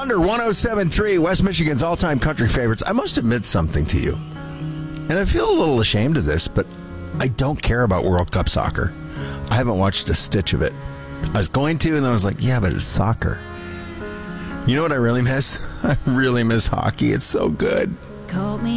Thunder 107.3, West Michigan's all-time country favorites. I must admit something to you, and I feel a little ashamed of this, but I don't care about World Cup soccer. I haven't watched a stitch of it. I was going to, and then I was like, yeah, but it's soccer. You know what I really miss? I really miss hockey. It's so good. Call me